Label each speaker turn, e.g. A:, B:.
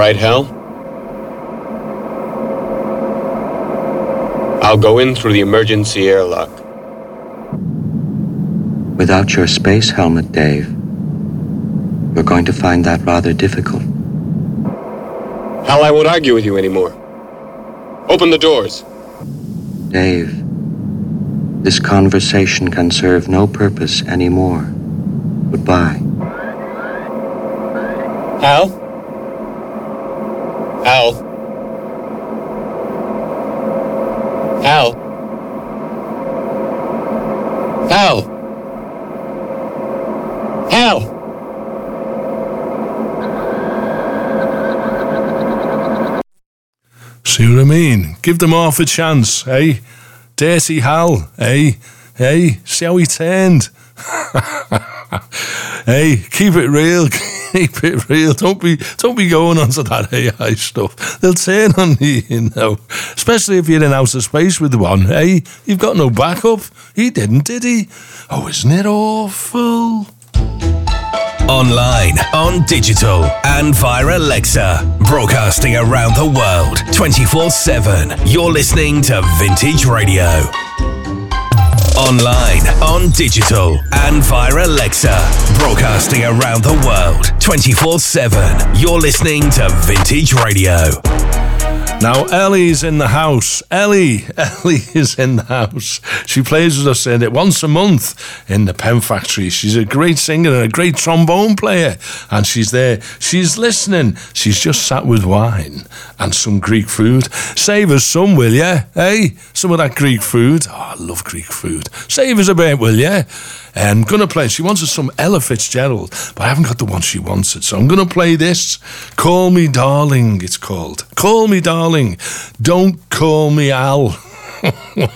A: right, Hal. I'll go in through the emergency airlock.
B: Without your space helmet, Dave, we're going to find that rather difficult.
A: Hal, I won't argue with you anymore. Open the doors.
B: Dave, this conversation can serve no purpose anymore. Goodbye.
A: Hal? Hal? Hal? Hal? Hal?
C: See what I mean? Give them half a chance, eh? Dirty Hal, eh? Hey, see how he turned? Hey, keep it real, keep it real. Don't be going on to that AI stuff. They'll turn on you, you know. Especially if you're in outer space with one, hey? You've got no backup. He didn't, did he? Oh, isn't it awful?
D: Online, on digital, and via Alexa. Broadcasting around the world, 24/7. You're listening to Vintage Radio. Online, on digital, and via Alexa. Broadcasting around the world, 24/7. You're listening to Vintage Radio.
C: Now, Ellie's in the house. Ellie is in the house. She plays with us once a month in the Pen Factory. She's a great singer and a great trombone player. And she's there. She's listening. She's just sat with wine and some Greek food. Save us some, will you? Hey, some of that Greek food. Oh, I love Greek food. Save us a bit, will you? And I'm going to play, she wants us some Ella Fitzgerald, but I haven't got the one she wants it. So I'm going to play this. Call Me Darling, it's called. Call Me Darling. Don't call me Al.